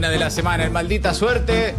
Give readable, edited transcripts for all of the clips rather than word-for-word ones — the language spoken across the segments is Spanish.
buena de la semana en Maldita Suerte.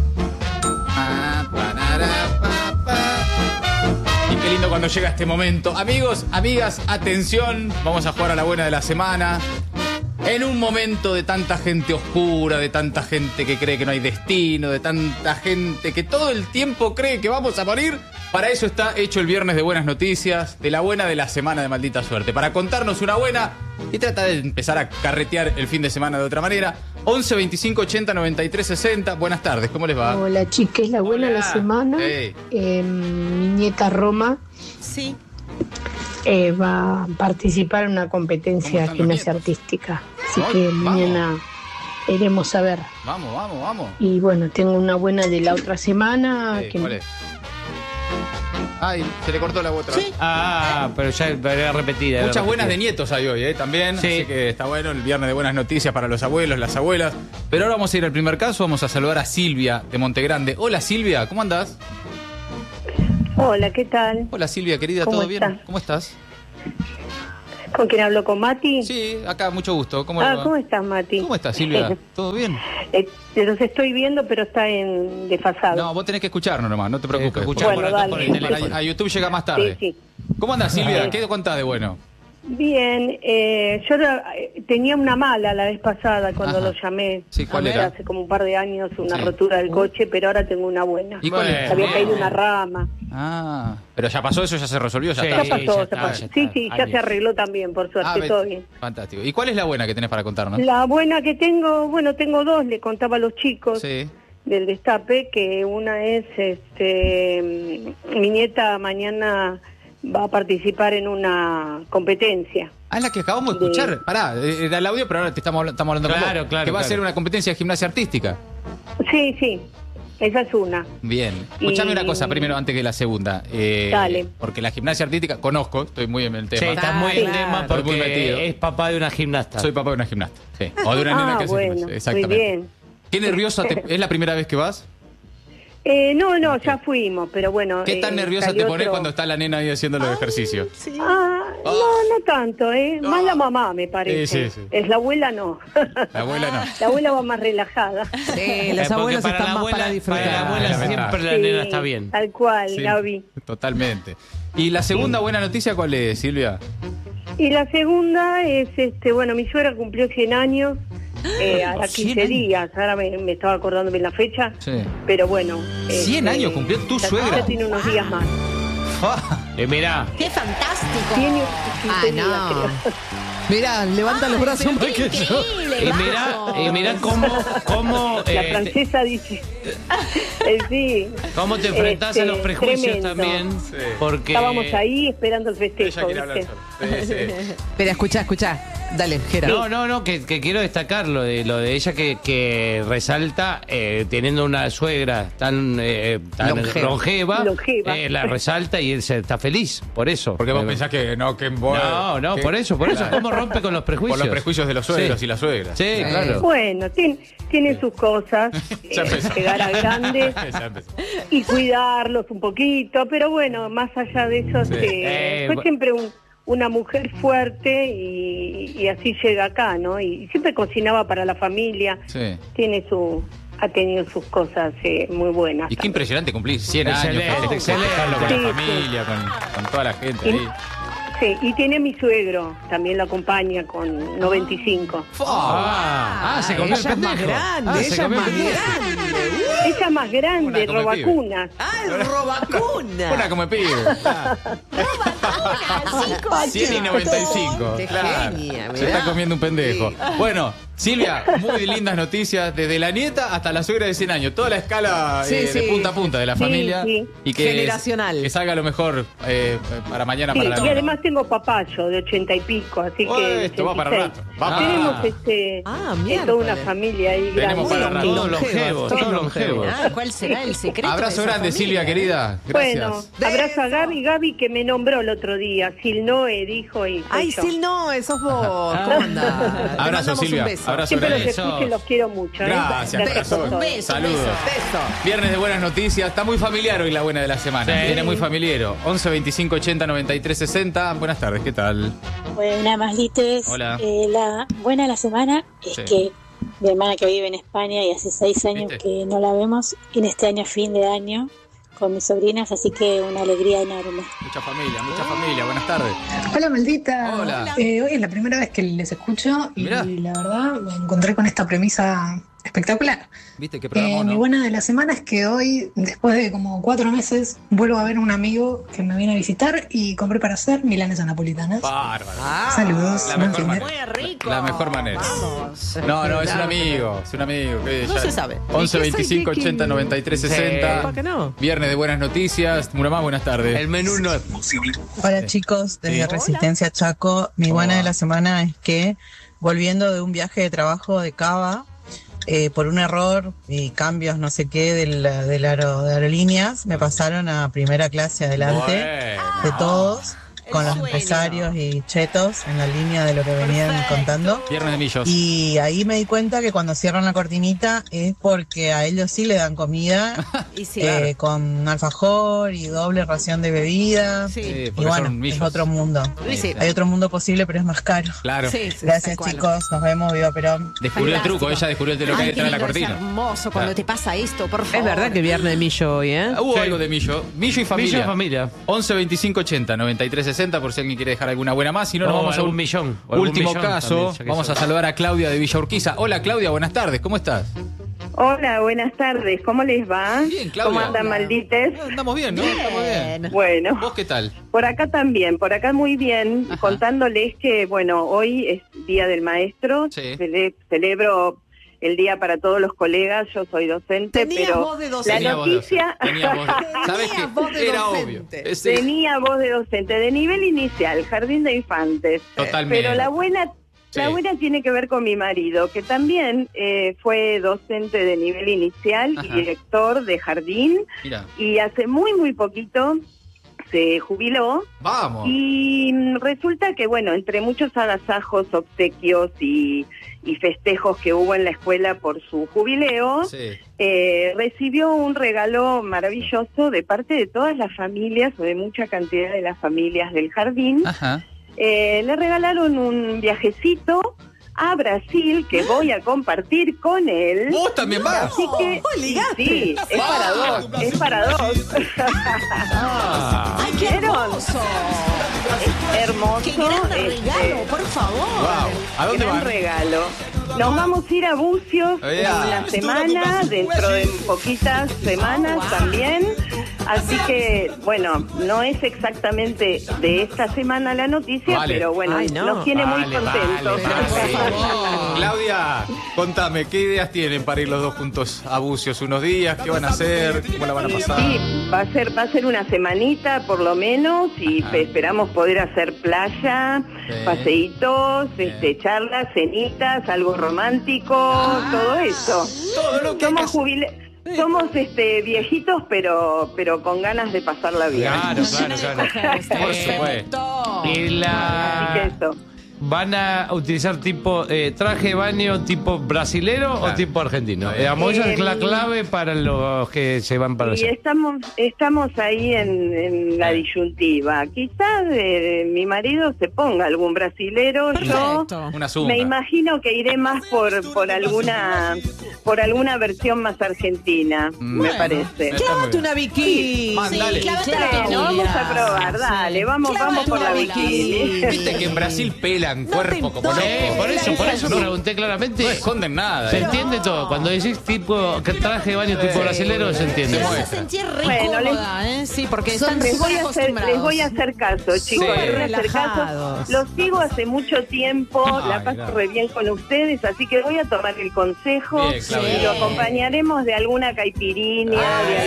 Y qué lindo cuando llega este momento. Amigos, amigas, atención. Vamos a jugar a la buena de la semana. En un momento de tanta gente oscura, de tanta gente que cree que no hay destino, de tanta gente que todo el tiempo cree que vamos a morir, para eso está hecho el viernes de buenas noticias, de la buena de la semana de Maldita Suerte. Para contarnos una buena y tratar de empezar a carretear el fin de semana de otra manera. 11 25 80 93 60. Buenas tardes, ¿cómo les va? Hola, chiques, la buena de la semana. Hey. Mi nieta Roma. Sí. Va a participar en una competencia de gimnasia artística. Así que mañana iremos a ver. Vamos. Y bueno, tengo una buena de la otra semana. ¿Cuál es? Ay, se le cortó la otra. Sí. Pero ya era repetida. Muchas buenas de nietos hay hoy, también. Sí. Así que está bueno el viernes de buenas noticias para los abuelos, las abuelas. Pero ahora vamos a ir al primer caso. Vamos a saludar a Silvia de Montegrande. Hola, Silvia, ¿cómo andás? Hola, ¿qué tal? Hola, Silvia, querida, ¿Cómo ¿todo bien? estás? ¿Cómo estás? ¿Con quién hablo? ¿Con Mati? Sí, acá, mucho gusto. ¿Cómo le va? ¿Cómo estás, Mati? ¿Cómo estás, Silvia? ¿Todo bien? Los estoy viendo, pero está en desfasado. No, vos tenés que escucharnos nomás, no te preocupes. Escuchar Bueno, por el dale. teléfono. A YouTube llega más tarde. Sí. ¿Cómo andás, Silvia? ¿Qué contás de bueno? Bien, yo tenía una mala la vez pasada cuando Ajá. lo llamé. Sí, ¿cuál era? Hace como un par de años, una Sí. rotura del coche, pero ahora tengo una buena. ¿Y cuál es? Había caído una rama. Pero ya pasó eso, ya se resolvió, ya Sí. está. Ya pasó, ya ya está, pasó. ya está. Sí, ya se arregló también, por suerte, ves, todo bien. fantástico. ¿Y cuál es la buena que tenés para contarnos? La buena que tengo, bueno, tengo dos, le contaba a los chicos. Sí. Del Destape, que una es, mi nieta mañana va a participar en una competencia. Es la que acabamos de escuchar. Pará, era el audio, pero ahora estamos hablando con Claro, vos. claro, Que va a claro. ser una competencia de gimnasia artística. Sí, esa es una. Bien. Escuchame Y- una cosa primero antes que la segunda. Dale. Porque la gimnasia artística, conozco, estoy muy en el Sí, tema. estás muy en el Claro. tema Estoy muy metido. porque es papá de una gimnasta. Soy papá de una gimnasta. Sí. O de una nena que hace bueno, gimnasia. muy Exactamente. bien. ¿Qué nerviosa ¿Es la primera vez que vas? No, ya fuimos, pero bueno. ¿Qué tan nerviosa te salió pones otro- cuando está la nena ahí haciendo los ejercicios? Sí. No tanto, Más la mamá, me parece. Sí. Es la abuela, no. La abuela no. La abuela va más relajada. Sí, los Porque abuelos para están la más abuela, para disfrutar. Para la abuela La siempre ventaja. la nena está bien. Tal cual, Sí, Gaby. totalmente. ¿Y la segunda buena noticia cuál es, Silvia? Y la segunda es, bueno, mi suegra cumplió 100 años, a 15 días, ahora me estaba acordando bien la fecha, Sí. pero bueno. 100 años cumplió tu la suegra. Ya tiene unos días más. Mirá, ¡Qué fantástico! Tiene 15 días, no. creo. Mirá, levanta los brazos más Qué que yo. increíble, vamos. y mirá cómo La francesa dice, sí, cómo te enfrentás a los prejuicios tremendo. también. Sí. Porque Estábamos ahí esperando el Ella festejo, quiere hablar ¿viste? sola. Sí. Espera, escuchá. Dale, Gera. No, que quiero destacar lo de ella que resalta teniendo una suegra tan longeva, Longeva. la resalta y él está feliz por eso. Porque vos pensás que no, que vos... No, que- por eso, Claro. cómo rompe con los prejuicios. Por los prejuicios de los suegros Sí. y las suegras. Sí, claro. Bueno, tiene sus cosas, Ya empezó. llegar a grandes Ya empezó. y cuidarlos un poquito, pero bueno, más allá de eso, Sí. fue Bueno. siempre una mujer fuerte y así llega acá, ¿no? Y siempre cocinaba para la familia, Sí. ha tenido sus cosas muy buenas. Y qué impresionante cumplir 100 Excelente, años, excelente. festejarlo con Sí, la familia, con toda la gente ahí. Sí, y tiene mi suegro, también lo acompaña con 95. Se comió el ella es más pendejo. grande, Se ella es comió el más pendejo. grande. Ella es más grande, Una come robacunas. ¡Ah, el robacuna! Una como pibe. Claro. 100 y 95. Qué Claro. genia, Se mirá. está comiendo un pendejo. Bueno, Silvia, muy lindas noticias. Desde la nieta hasta la suegra de 100 años. Toda la escala Sí, de sí. punta a punta de la Sí, familia. sí. Y que Generacional. Que salga lo mejor para mañana, Sí, para la y nona. además tengo papayo de 80 y pico, así Oh, que... esto va para 86. rato. Va para Tenemos rato. toda una miércoles. familia ahí Tenemos grande. para rato. Todo longevo, todo longevo. ¿Cuál será el secreto? Abrazo de esa grande, familia? Silvia, querida. Gracias. Bueno, abrazo a Gaby que me nombró el otro día. Silnoe dijo y soy Ay, yo. Sil, no, sos vos. ¿Cómo andás? Te Abrazo, mandamos Silvia. un beso. Abrazo Siempre los grande. escucho y los quiero mucho. Gracias, Gracias por corazón. todo. Un beso, Saludos. Beso. Viernes de buenas noticias. Está muy familiar hoy la buena de la semana. Sí. Viene muy familiero. 11 25 80 93 60. Buenas tardes, ¿qué tal? Buenas, Maslites. Hola. La buena de la semana es Sí. que mi hermana que vive en España y hace 6 años ¿Viste? que no la vemos. Y en este año, fin de año, con mis sobrinas, así que una alegría enorme. Mucha familia. Buenas tardes. Hola, maldita. Hola. Hoy es la primera vez que les escucho y Mirá. la verdad me encontré con esta premisa espectacular. ¿Viste qué programa, Mi no? buena de la semana es que hoy, después de como 4 meses, vuelvo a ver a un amigo que me viene a visitar y compré para hacer milanesas napolitanas. Bárbaro. Saludos. La buen mejor fin de- manera. Muy rico. La mejor manera. Vamos. No, es un amigo. que No ya- se sabe. 11 ¿Y qué 25 soy? 80 93 Sí. 60. ¿Por qué no? Viernes de buenas noticias. Muramá, buenas tardes. El menú no es. Hola chicos, desde Sí. Resistencia Chaco. Mi buena Hola. de la semana es que volviendo de un viaje de trabajo de Cava, por un error y cambios no sé qué de aerolíneas, me pasaron a primera clase adelante de todos, con los sueño. empresarios y chetos en la línea de lo que venían contando. Viernes de millos. Y ahí me di cuenta que cuando cierran la cortinita es porque a ellos sí le dan comida Y sí. con alfajor y doble ración de bebida. Sí. Sí, Y porque bueno, son millos. es otro mundo. Y sí. Hay otro mundo posible, pero es más caro. Claro. Sí, sí, Gracias tal cual. chicos, nos vemos, viva Perón. Descubrió el Fantástico. truco. Ella descubrió lo que hay Ay, detrás de la qué lindo, es cortina. hermoso cuando Claro. te pasa esto, por favor. Es verdad que viernes de millo hoy, ¿eh? Hubo Sí. algo de millo. Millo y familia. Millo y familia. 11 25 80 93 60 por si alguien quiere dejar alguna buena más. Si no, nos O vamos a algún un millón, o algún último millón caso. también, ya que Vamos a somos. saludar a Claudia de Villa Urquiza. Hola Claudia, buenas tardes. ¿Cómo estás? Hola, buenas tardes. ¿Cómo les va? Bien, Claudia. ¿Cómo andan, maldites? Andamos bien, ¿no? Estamos bien. Bueno, ¿Vos qué tal? por acá también, por acá muy bien, Ajá. contándoles que, bueno, hoy es Día del Maestro, Sí. celebro el día para todos los colegas, yo soy docente, Tenías pero voz de docente. la Tenía voz de noticia... docente. Tenía voz de- ¿Sabes Tenías voz de qué? Era docente. obvio. Sí, Tenía voz de docente de nivel inicial, jardín de infantes. Totalmente. Pero la buena Sí. tiene que ver con mi marido, que también fue docente de nivel inicial Ajá. y director de jardín, Mira, y hace muy, muy poquito se jubiló. vamos. Y resulta que, bueno, entre muchos agasajos, obsequios y festejos que hubo en la escuela por su jubileo, Sí. recibió un regalo maravilloso de parte de todas las familias, o de mucha cantidad de las familias del jardín. Ajá. Le regalaron un viajecito a Brasil que voy a compartir con él. ¿Vos también vas? Así que sí, es para dos, es para dos. Ah. ¡Ay, qué hermoso! Es hermoso. ¡Qué gran regalo, por favor! Wow. ¿A dónde Gran van? regalo. Nos vamos a ir a Bucios Ea. en la semana, dentro de poquitas semanas Wow. también. Así que, bueno, no es exactamente de esta semana la noticia, Vale. pero bueno, Ay, no. nos tiene muy Vale, contentos. vale, vale. Claudia, contame, ¿qué ideas tienen para ir los dos juntos a Bucios unos días? ¿Qué van a hacer? ¿Cómo la van a pasar? Sí, va a ser una semanita por lo menos y Ajá. esperamos poder hacer playa, Sí. paseitos, Bien. charlas, cenitas, algo romántico, todo eso. Todo lo que hay que hacer. Somos viejitos pero con ganas de pasarla bien. Claro, claro. Por supuesto. Y Así que la... eso. ¿Van a utilizar tipo traje de baño tipo brasilero o Claro. tipo argentino? Bien. Esa es la clave para los que se van para Y allá. estamos ahí en la disyuntiva. Quizás mi marido se ponga algún brasilero, yo Perfecto. Una zunga. me imagino que iré más por alguna versión más argentina, me Bueno. parece. Está muy Clávate bien. una bikini. Mandale. clávate Claro. la Bueno, vamos a probar, Sí. dale, vamos Clávate por la una bikini. Viste que en Brasil pelan cuerpo como no, loco. Por eso no, pregunté claramente. no esconden nada. Se entiende todo. Cuando decís tipo que traje de baño tipo brasilero, se entiende. Te vas a muestra. sentir re Bueno, cómoda, ¿eh? Sí, porque están Les súper voy acostumbrados. a hacer caso, chicos, Sí. les voy a hacer Relajados. caso. Los sigo hace mucho tiempo, Ay, la paso gracias. re bien con ustedes, así que voy a tomar el consejo Bien, Claudia. y lo acompañaremos de alguna caipirinha, de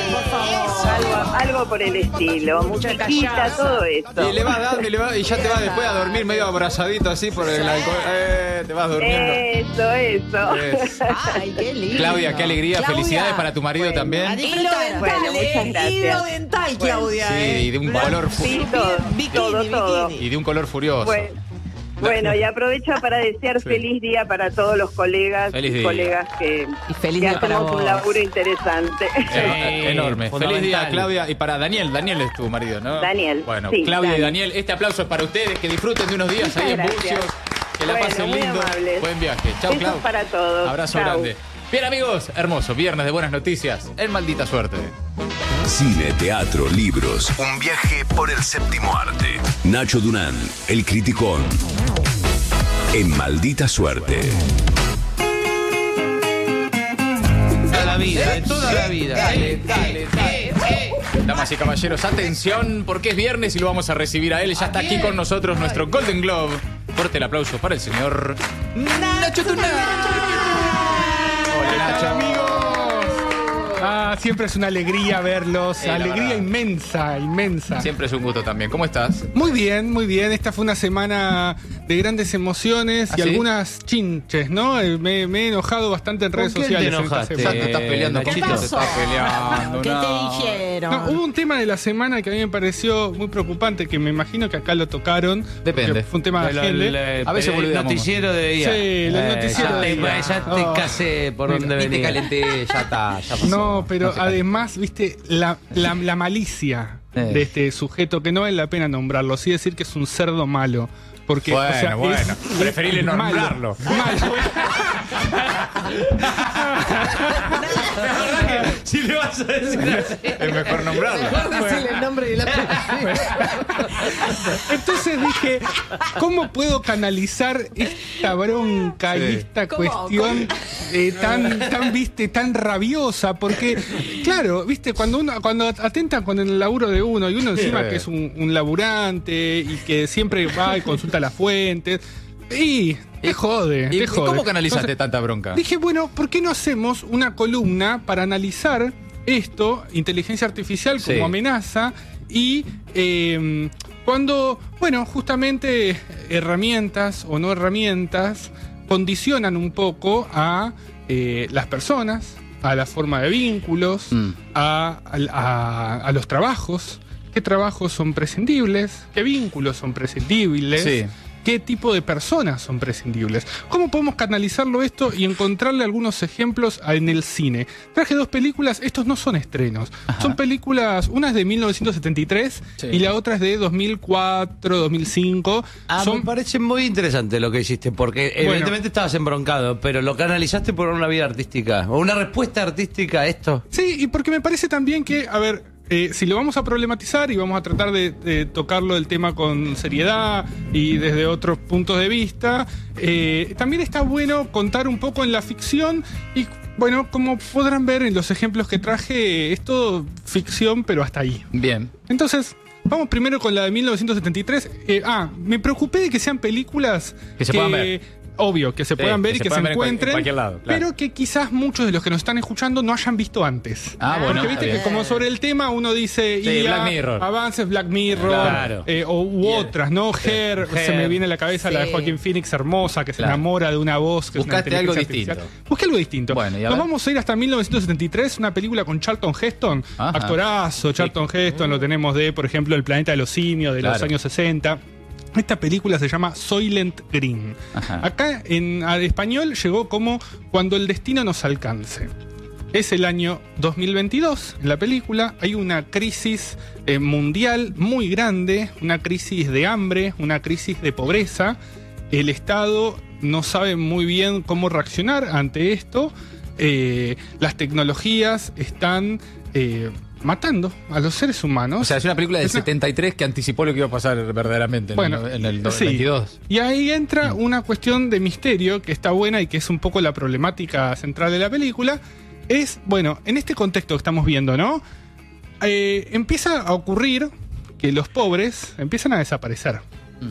algo por el estilo, musiquita, callaza. todo esto. Y le vas dando y ya te vas después a dormir medio abrazadito así por el alcohol. Te vas durmiendo. Eso. Es. Ay, qué lindo. Claudia, qué alegría. Claudia. Felicidades para tu marido A también. disfrutar. Bueno, muchas gracias. Hilo dental, Claudia. Sí, y de un color Sí, Bikini, todo. bikini. y de un color furioso. Bueno, y aprovecho para desear Sí. feliz día para todos los colegas Feliz y día. colegas que Y feliz que día para hacemos vos. un laburo interesante. Enorme. Feliz día, fundamental. Claudia. Y para Daniel. Daniel es tu marido, ¿no? Daniel, Bueno, sí, Claudia y Dani. Daniel, este aplauso es para ustedes. Que disfruten de unos días ahí en Muchas Bucios. gracias. Que la Bueno, pasen muy lindo. amables. Buen viaje. Chau, Besos Clau. para todos. Abrazo Chau. grande. Bien, amigos, hermoso. Viernes de buenas noticias. En Maldita Suerte. Cine, teatro, libros. Un viaje por el séptimo arte. Nacho Durán, El Criticón. En Maldita Suerte. Toda la vida, de toda la vida. Dale. Damas y caballeros, atención, porque es viernes y lo vamos a recibir a él. Ya está aquí con nosotros nuestro Golden Globe. Fuerte el aplauso para el señor Nacho Durán. Hola, Nacho. Amigos. Siempre es una alegría verlos, la alegría verdad. inmensa. Siempre es un gusto también. ¿Cómo estás? Muy bien. Esta fue una semana de grandes emociones ¿Ah, y sí? algunas chinches, ¿no? Me he enojado bastante en redes ¿Con quién sociales. te enojaste? esta Ya semana. te estás peleando. ¿Con ¿Qué quién te pasó? estás peleando? ¿Qué No. te dijeron? No, hubo un tema de la semana que a mí me pareció muy preocupante, que me imagino que acá lo tocaron. Depende. porque Fue un tema de agenda. A veces el boludeamos. noticiero de día. Sí, el noticiero de día. Ya te Oh. casé por donde Y te venía. calenté, ya está, ya pasó. No, pero No te calenté. además, viste, la malicia de este sujeto, que no vale la pena nombrarlo, sí decir que es un cerdo malo. Porque, Bueno, es preferible no malo, nombrarlo. malo. Si le vas a decir así. Es mejor nombrarlo. Decirle el nombre y el apellido. Entonces dije, ¿cómo puedo canalizar esta bronca y esta cuestión tan rabiosa? Porque, claro, viste, cuando atenta con el laburo de uno y uno encima que es un laburante y que siempre va y consulta las fuentes, y te jode. ¿Y te jode. cómo canalizaste Entonces, tanta bronca? dije, bueno, ¿por qué no hacemos una columna para analizar esto, inteligencia artificial como Sí. amenaza, y cuando, bueno, justamente herramientas o no herramientas condicionan un poco a las personas, a la forma de vínculos, a los trabajos? ¿Qué trabajos son prescindibles? ¿Qué vínculos son prescindibles? Sí. ¿Qué tipo de personas son prescindibles? ¿Cómo podemos canalizarlo esto y encontrarle algunos ejemplos en el cine? Traje dos películas, estos no son estrenos. Son películas, una es de 1973 y la otra es de 2004, 2005. Me parece muy interesante lo que hiciste, porque evidentemente estabas embroncado, pero lo canalizaste por una vida artística, o una respuesta artística a esto. Sí, y porque me parece también que, a ver, si lo vamos a problematizar y vamos a tratar de tocarlo el tema con seriedad y desde otros puntos de vista, también está bueno contar un poco en la ficción y, bueno, como podrán ver en los ejemplos que traje, es todo ficción, pero hasta ahí. Bien. Entonces, vamos primero con la de 1973. Me preocupé de que sean películas Que se puedan ver. Obvio, que se puedan ver y que se encuentren, en cualquier lado, claro. pero que quizás muchos de los que nos están escuchando no hayan visto antes. Bueno, porque viste está que bien. como sobre el tema uno dice Sí, Black Mirror. avances Black Mirror, Claro. otras, ¿no? Her, se me viene a la cabeza la de Joaquín Phoenix, hermosa, que se enamora de una voz que Buscaste es una algo inteligencia distinto. artificial. Busqué algo distinto. Bueno, y a Nos ver. vamos a ir hasta 1973, una película con Charlton Heston, Ajá. actorazo. Charlton Heston lo tenemos de, por ejemplo, El planeta de los simios de los Claro. años 60. Esta película se llama Soylent Green. Ajá. Acá al español llegó como Cuando el destino nos alcance. Es el año 2022 en la película. Hay una crisis mundial muy grande, una crisis de hambre, una crisis de pobreza. El Estado no sabe muy bien cómo reaccionar ante esto. Las tecnologías están matando a los seres humanos. O sea, es una película del 73 que anticipó lo que iba a pasar verdaderamente en el sí. 22. Y ahí entra una cuestión de misterio que está buena y que es un poco la problemática central de la película. Es, bueno, en este contexto que estamos viendo, ¿no? Empieza a ocurrir que los pobres empiezan a desaparecer.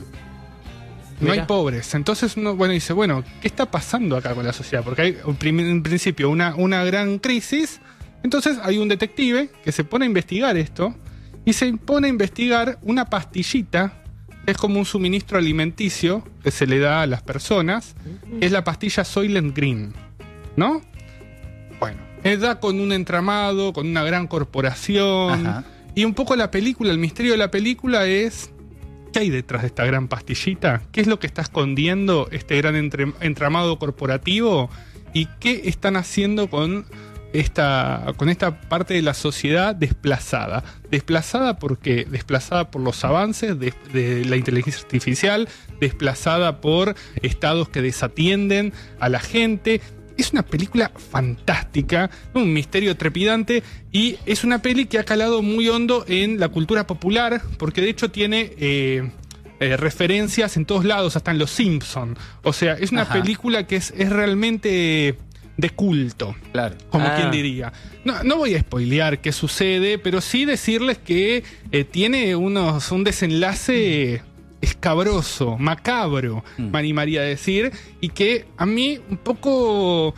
No hay pobres. Entonces uno, dice, ¿qué está pasando acá con la sociedad? Porque hay en principio una gran crisis. Entonces hay un detective que se pone a investigar esto y se pone a investigar una pastillita que es como un suministro alimenticio que se le da a las personas, que es la pastilla Soylent Green, ¿no? Bueno, da con un entramado, con una gran corporación. Ajá. Y un poco la película, el misterio de la película es ¿qué hay detrás de esta gran pastillita? ¿Qué es lo que está escondiendo este gran entramado corporativo? ¿Y qué están haciendo con esta parte de la sociedad desplazada. Desplazada porque desplazada por los avances de la inteligencia artificial, desplazada por estados que desatienden a la gente. Es una película fantástica, un misterio trepidante, y es una peli que ha calado muy hondo en la cultura popular, porque de hecho tiene referencias en todos lados, hasta en Los Simpson. O sea, es una película que es realmente de culto, claro, como quien diría. No voy a spoilear qué sucede, pero sí decirles que tiene un desenlace escabroso, macabro, me animaría a decir, y que a mí un poco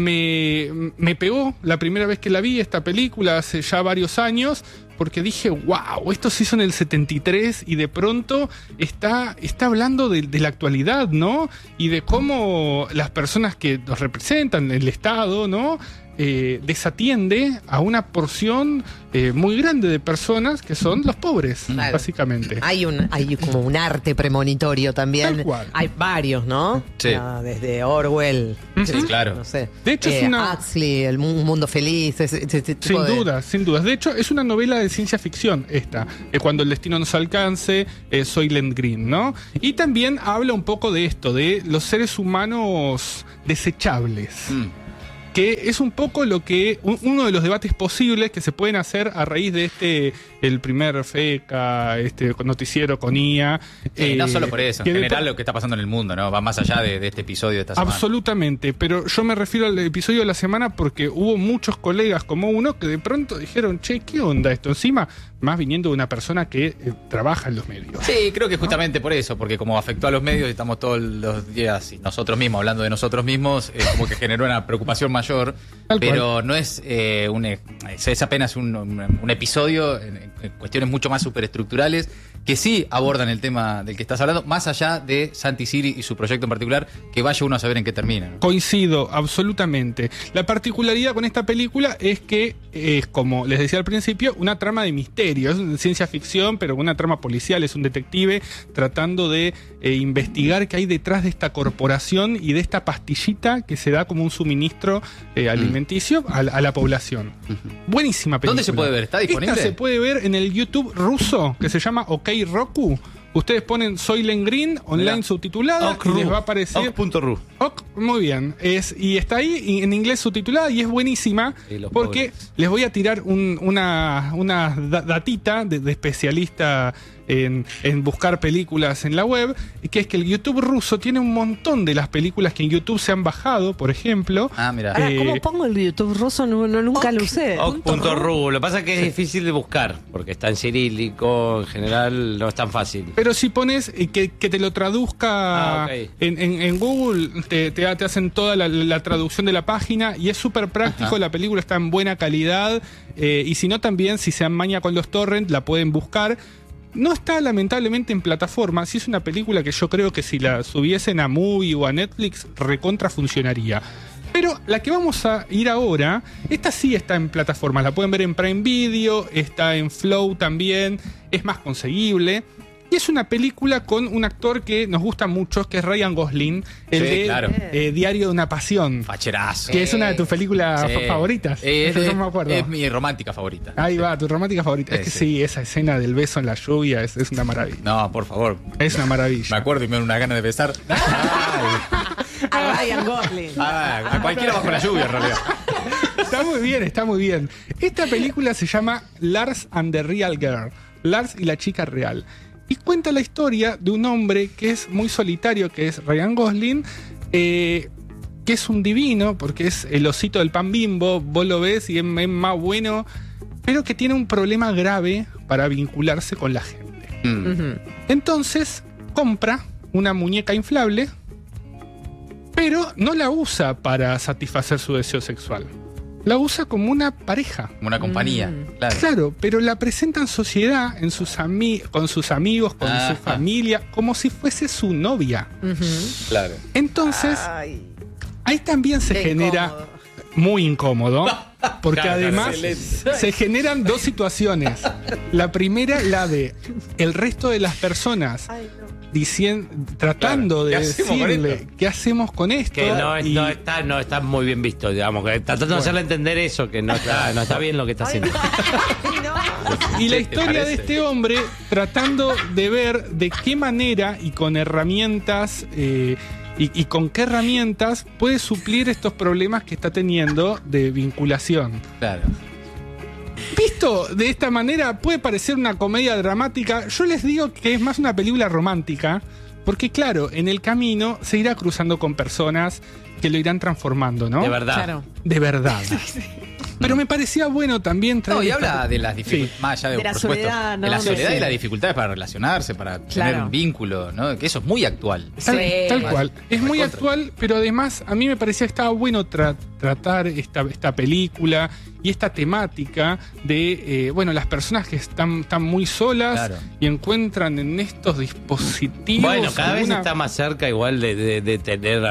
me pegó la primera vez que la vi, esta película, hace ya varios años, porque dije, wow, esto se hizo en el 73 y de pronto está hablando de la actualidad, ¿no? Y de cómo las personas que nos representan, el Estado, ¿no? Desatiende a una porción muy grande de personas que son los pobres, claro, básicamente. Hay como un arte premonitorio también. Tal cual. Hay varios, ¿no? Sí. Desde Orwell. Sí, claro. No sé. De hecho, es una... Huxley, Un mundo feliz. Sin dudas. De hecho, es una novela de ciencia ficción esta. Cuando el destino nos alcance, Soylent Green, ¿no? Y también habla un poco de esto, de los seres humanos desechables. Que es un poco lo que uno de los debates posibles que se pueden hacer a raíz de el primer FECA, noticiero con IA. No solo por eso, en general lo que está pasando en el mundo, ¿no? Va más allá de este episodio de esta semana. Absolutamente, pero yo me refiero al episodio de la semana porque hubo muchos colegas como uno que de pronto dijeron, che, ¿qué onda esto? Encima, más viniendo de una persona que trabaja en los medios. Sí, creo que justamente por eso, porque como afectó a los medios y estamos todos los días y nosotros mismos hablando de nosotros mismos, como que generó una preocupación mayor, pero no es es apenas un episodio en cuestiones mucho más superestructurales que sí abordan el tema del que estás hablando, más allá de Santi Siri y su proyecto en particular, que vaya uno a saber en qué termina, ¿no? Coincido, absolutamente. La particularidad con esta película es que es, como les decía al principio, una trama de misterio. Es ciencia ficción, pero una trama policial. Es un detective tratando de investigar qué hay detrás de esta corporación y de esta pastillita que se da como un suministro alimenticio a la población. Buenísima película. ¿Dónde se puede ver? ¿Está disponible? Esta se puede ver en el YouTube ruso, que se llama OK Roku. Ustedes ponen Soylent Green online subtitulada y les va a aparecer Ok.ru. Muy bien. Y está ahí en inglés subtitulada y es buenísima porque pobres. Les voy a tirar una datita de especialista en buscar películas en la web, que es que el YouTube ruso tiene un montón de las películas que en YouTube se han bajado, por ejemplo. Mira. Ahora, ¿cómo pongo el YouTube ruso? Nunca lo usé. Ok.ru. Lo que pasa es que es difícil de buscar, porque está en cirílico, en general no es tan fácil. Pero si pones que te lo traduzca en Google, te hacen toda la traducción de la página y es súper práctico. La película está en buena calidad y si no también, si se amaña con los torrents, la pueden buscar. No está lamentablemente en plataforma. Sí es una película que yo creo que si la subiesen a Movie o a Netflix, recontra funcionaría. Pero la que vamos a ir ahora, esta sí está en plataformas. La pueden ver en Prime Video, está en Flow también, es más conseguible. Y es una película con un actor que nos gusta mucho, que es Ryan Gosling, Diario de una pasión. Facherazo. Que es una de tus películas favoritas. No me acuerdo. Es mi romántica favorita. Ahí va, tu romántica favorita. Es que sí, esa escena del beso en la lluvia es una maravilla. No, por favor. Es una maravilla. Me acuerdo y me da una gana de besar. A Ryan Gosling. A cualquiera bajo la lluvia, en realidad. Está muy bien. Esta película se llama Lars and the Real Girl. Lars y la chica real. Y cuenta la historia de un hombre que es muy solitario, que es Ryan Gosling, que es un divino, porque es el osito del pan Bimbo, vos lo ves y es más bueno, pero que tiene un problema grave para vincularse con la gente. Entonces compra una muñeca inflable, pero no la usa para satisfacer su deseo sexual. La usa como una pareja. Como una compañía, claro. Claro, pero la presenta en sociedad, con sus amigos, con su familia, como si fuese su novia. Claro. Entonces, ahí también se genera muy incómodo, porque además se generan dos situaciones. La primera, la de el resto de las personas tratando Claro, de ¿qué hacemos con decirle esto? qué hacemos con esto. Que Y- no está muy bien visto, digamos, que tratando de hacerle entender eso, que no está bien lo que está haciendo. Y la ¿Te historia de parece? este hombre tratando de ver de qué manera y con herramientas y con qué herramientas puede suplir estos problemas que está teniendo de vinculación. Claro. Visto de esta manera puede parecer una comedia dramática. Yo les digo que es más una película romántica, porque claro, en el camino se irá cruzando con personas que lo irán transformando, ¿no? De verdad. Claro. De verdad. Pero me parecía bueno también traer No, y esta- habla de las dificultades, Sí. más allá de, De la por supuesto, soledad, ¿no? de la soledad Sí. y las dificultades para relacionarse, para tener un vínculo, ¿no? Que eso es muy actual. Tal cual. Es muy Recontra. actual, pero además a mí me parecía que estaba bueno tratar esta película y esta temática de, las personas que están muy solas Claro. y encuentran en estos dispositivos. Bueno, cada vez alguna- está más cerca igual de tener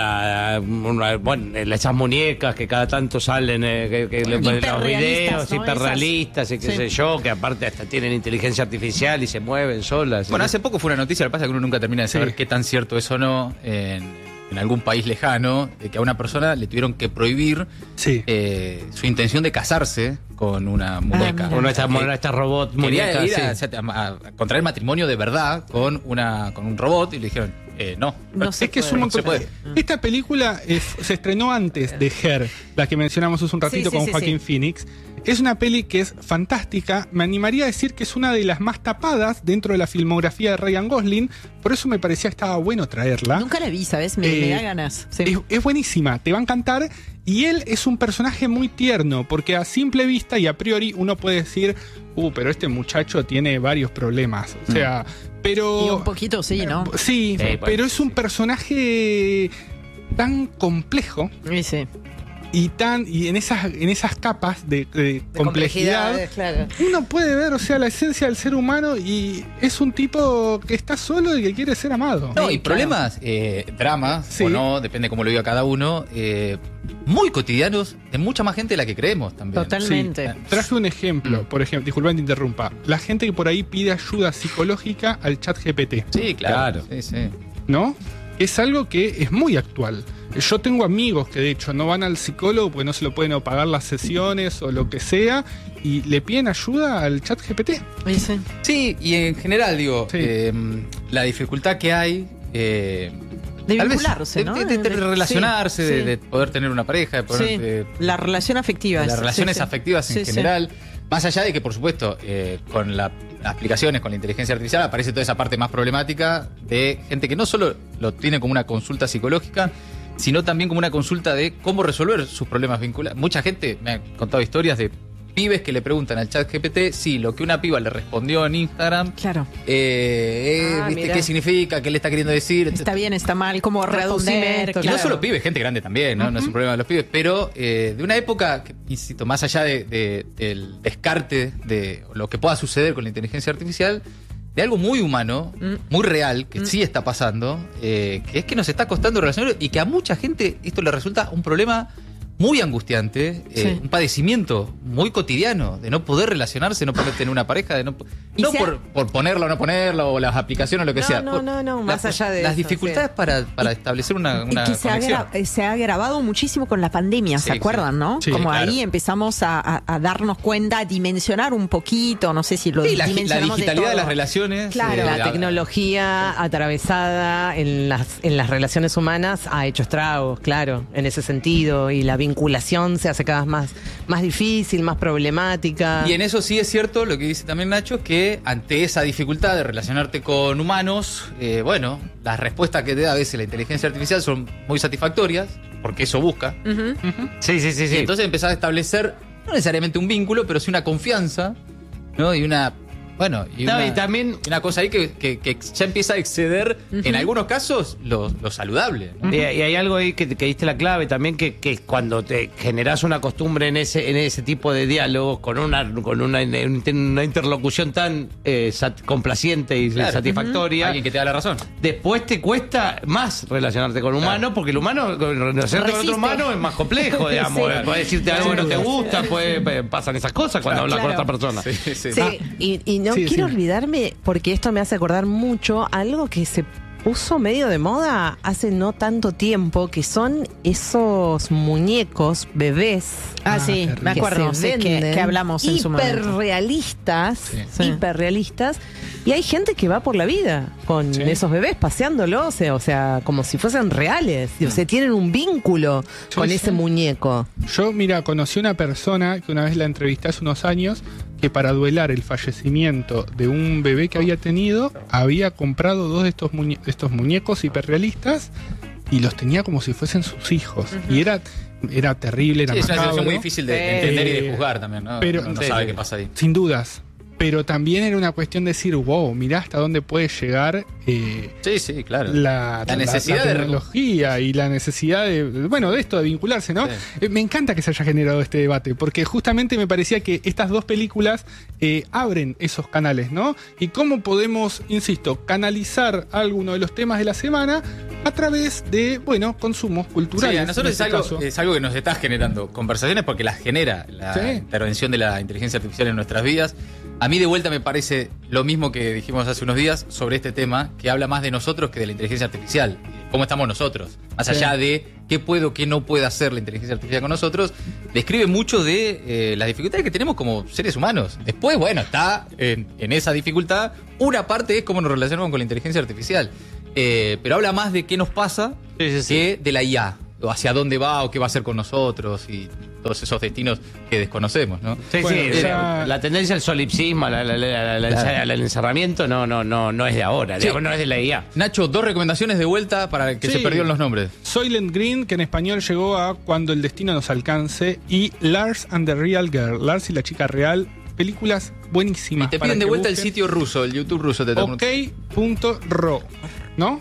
esas muñecas que cada tanto salen, que los Hiperrealistas, videos ¿no? hiperrealistas y qué Sí. sé yo, que aparte hasta tienen inteligencia artificial y se mueven solas. Bueno, hace poco fue una noticia, lo que pasa es que uno nunca termina de saber Sí. qué tan cierto es o no en algún país lejano, de que a una persona le tuvieron que prohibir Sí. su intención de casarse con una muñeca. mira. Uno de estas robot Quería muñecas. ir sí. a contraer matrimonio de verdad con un robot y le dijeron, no. No se Es que es puede. un montón. Se puede. Esta película se estrenó antes de Her, la que mencionamos hace un ratito Sí, sí, con sí, Joaquín sí. Phoenix. Es una peli que es fantástica. Me animaría a decir que es una de las más tapadas dentro de la filmografía de Ryan Gosling. Por eso me parecía que estaba bueno traerla. Nunca la vi, ¿sabes? Me da ganas. Sí. Es buenísima, te va a encantar. Y él es un personaje muy tierno, porque a simple vista y a priori uno puede decir, pero este muchacho tiene varios problemas. O sea, pero... Y un poquito sí, ¿no? Sí, Sí, pero bueno, es un personaje tan complejo Sí. y en esas capas de complejidad, complejidades, claro. uno puede ver, o sea, la esencia del ser humano y es un tipo que está solo y que quiere ser amado. No, Sí, y problemas, dramas, Sí. o no, depende cómo lo viva cada uno, muy cotidianos de mucha más gente de la que creemos también. Totalmente. Sí. Traje un ejemplo, por ejemplo, disculpa que te interrumpa. La gente que por ahí pide ayuda psicológica al chat GPT, Sí, claro. Claro. Sí, sí. ¿no? Es algo que es muy actual. Yo tengo amigos que de hecho no van al psicólogo porque no se lo pueden o pagar las sesiones o lo que sea y le piden ayuda al chat GPT. Sí. Sí, y en general, digo, Sí. la dificultad que hay. De tal vez vincularse, ¿no? de relacionarse, Sí, de, sí. de poder tener una pareja, de poder. Sí. de La relación afectiva. las es- relaciones sí, sí. afectivas en Sí, sí. general. Más allá de que, por supuesto, con las aplicaciones, con la inteligencia artificial, aparece toda esa parte más problemática de gente que no solo lo tiene como una consulta psicológica, sino también como una consulta de cómo resolver sus problemas vinculados. Mucha gente me ha contado historias de pibes que le preguntan al chat GPT si lo que una piba le respondió en Instagram, Claro. Ah, ¿viste mirá. qué significa? ¿Qué le está queriendo decir? Está bien, está mal, cómo Traducime responder. esto, Y claro. no solo pibes, gente grande también, ¿no? No es un problema de los pibes, pero de una época, que, insisto, más allá del descarte de lo que pueda suceder con la inteligencia artificial, de algo muy humano, muy real, que sí está pasando, que es que nos está costando relacionar y que a mucha gente esto le resulta un problema muy angustiante, Sí. un padecimiento muy cotidiano de no poder relacionarse, no poder tener una pareja, de no, Y no sea- por ponerla o no ponerla, o las aplicaciones o lo que No, sea. no, por- no, más allá de las eso, dificultades para establecer una Y que se ha agravado muchísimo con la pandemia, ¿se Sí, acuerdan, no? Sí, Como claro. ahí empezamos a darnos cuenta, a dimensionar un poquito, no sé si lo Sí, la dimensionamos digitalidad de todo. las relaciones. Claro. La tecnología atravesada en las relaciones humanas ha hecho estragos, claro, en ese sentido. Y la vinculación se hace cada vez más difícil, más problemática. Y en eso sí es cierto lo que dice también Nacho, que ante esa dificultad de relacionarte con humanos, bueno, las respuestas que te da a veces la inteligencia artificial son muy satisfactorias, porque eso busca. Ujú. Sí. Y entonces empezás a establecer, no necesariamente un vínculo, pero sí una confianza, ¿no? Y una... Bueno, y, No, una, y también- y una cosa ahí que ya empieza a exceder, en algunos casos, lo saludable, ¿no? Y hay algo ahí que diste la clave también, que cuando te generás una costumbre en ese tipo de diálogos, con una interlocución tan complaciente y Claro. satisfactoria, Alguien que te da la razón. después te cuesta más relacionarte con un humano, porque el humano, relacionarte con Resiste. otro humano es más complejo, digamos. Sí. Puede decirte algo que no te gusta, pasan esas cosas cuando hablas con Claro. otra persona. Sí, sí. Sí, y no Sí, quiero decime. olvidarme, porque esto me hace acordar mucho algo que se puso medio de moda hace no tanto tiempo, que son esos muñecos bebés. Sí, terrible. me acuerdo, que se sí, venden, que hablamos en su momento. hiperrealistas, Sí. hiperrealistas, y hay gente que va por la vida con Sí. esos bebés paseándolos, o sea, como si fuesen reales, o sea, tienen un vínculo Sí, con sí. ese muñeco. Yo, mira, conocí una persona que una vez la entrevisté hace unos años que para duelar el fallecimiento de un bebé que había tenido, había comprado 2 de estos muñecos hiperrealistas y los tenía como si fuesen sus hijos. Y era terrible, era Sí, es una macabro. situación muy difícil de entender y de juzgar también, ¿no? pero- Uno no sí, sabe sí. qué pasa ahí. Sin dudas. Pero también era una cuestión de decir, wow, mirá hasta dónde puede llegar Sí, claro. la necesidad la de tecnología y la necesidad de esto, de vincularse, ¿no? Sí. Me encanta que se haya generado este debate, porque justamente me parecía que estas 2 películas abren esos canales, ¿no? Y cómo podemos, insisto, canalizar alguno de los temas de la semana a través de, consumos culturales. Sí, a nosotros en este caso. es algo que nos está generando conversaciones porque las genera la Sí. intervención de la inteligencia artificial en nuestras vidas. A mí de vuelta me parece lo mismo que dijimos hace unos días sobre este tema, que habla más de nosotros que de la inteligencia artificial. Cómo estamos nosotros. Más Sí. allá de qué puede o qué no puede hacer la inteligencia artificial con nosotros, describe mucho de las dificultades que tenemos como seres humanos. Después, está en esa dificultad. Una parte es cómo nos relacionamos con la inteligencia artificial. Pero habla más de qué nos pasa que de la IA, o hacia dónde va o qué va a hacer con nosotros y todos esos destinos que desconocemos, ¿no? Sí, Bueno, sí, ya- la tendencia al solipsismo, al encerramiento no es de ahora, Sí. digamos, no es de la IA. Nacho, 2 recomendaciones de vuelta para el que Sí. se perdió en los nombres. Soylent Green, que en español llegó a Cuando el destino nos alcance, y Lars and the Real Girl, Lars y la chica real, películas buenísimas. Y te para piden de que vuelta el busquen. sitio ruso, el YouTube ruso. Te ok.ro, ¿no?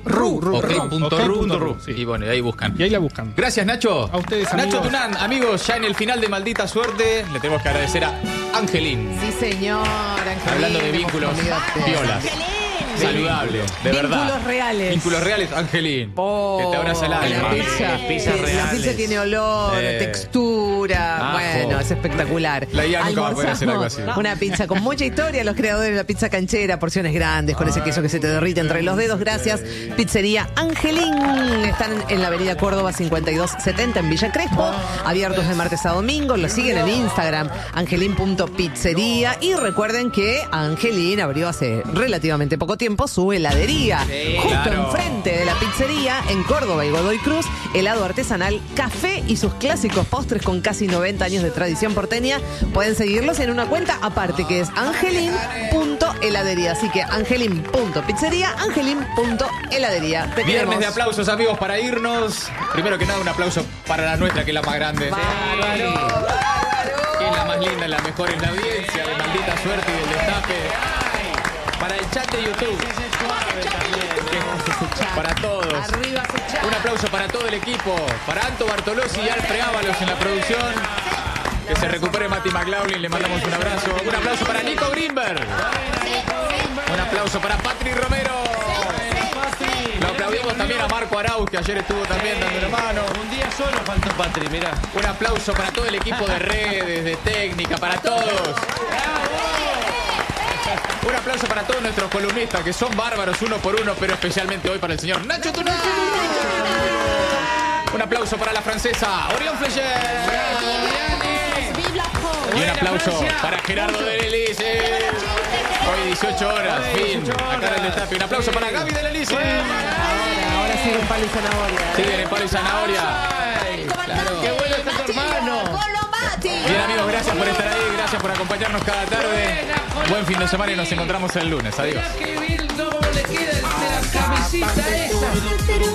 Ok.ru. Sí. Y bueno, ahí buscan. Y ahí la buscan. Gracias, Nacho. A ustedes, Nacho amigos. Tunán, amigos, ya en el final de Maldita Suerte, le tenemos que agradecer a Angelín. Sí, señor. Angelín, Hablando de hemos vínculos comido violas. Saludable, de verdad. Vínculos reales. Vínculos reales, Angelín. Oh, que te abraza el la alma. pizza. Pizzas Sí, la reales. pizza tiene olor, textura. Ajo. Bueno, es espectacular. La IA nunca va a poder hacer algo así. Almorzamos una pizza con mucha historia. Los creadores de la pizza canchera, porciones grandes, con ese queso que se te derrite entre los dedos. Gracias. Pizzería Angelín. Están en la avenida Córdoba 5270 en Villa Crespo. Abiertos de martes a domingo. Los siguen en Instagram, angelín.pizzería. Y recuerden que Angelín abrió hace relativamente poco tiempo su heladería. Justo claro. enfrente de la pizzería, en Córdoba y Godoy Cruz, helado artesanal, café y sus clásicos postres con casi 90 años de tradición porteña. Pueden seguirlos en una cuenta aparte que es angelin.heladería. Así que angelin.pizzería, angelin.heladería. Te Viernes queremos. de aplausos, amigos, para irnos. Primero que nada, un aplauso para la nuestra, que es la más grande. Bárbaro. Que es la más linda, la mejor en la audiencia, de Maldita Suerte y del Destape. Para el chat de YouTube. Para todos. Arriba ese chat. Un aplauso para todo el equipo. Para Anto Bartolozzi y Alfred Ábalos en la producción. Que se recupere Mati McLaughlin, le mandamos un abrazo. Un aplauso para Nico Greenberg. Un aplauso para Patri Romero. Lo aplaudimos también a Marco Arauz, que ayer estuvo también dando la mano. Un día solo faltó Patri, mirá. Un aplauso para todo el equipo de redes, de técnica, para todos. Un aplauso para todos nuestros columnistas, que son bárbaros uno por uno, pero especialmente hoy para el señor Nacho Tunán. Un aplauso para la francesa Orión Flecher. Y un aplauso para Gerardo Delelice. Hoy 18 horas, fin. Acá en el Destape. Un aplauso para Gaby Delelice. Ahora sigue en palo y zanahoria. Siguen en Palo y Zanahoria. Claro. ¡Qué bueno está tu hermano! Bien, amigos, gracias por estar ahí, gracias por acompañarnos cada tarde. Buen fin de semana y nos encontramos el lunes. Adiós. Qué bien, cómo le queda la camisita esa.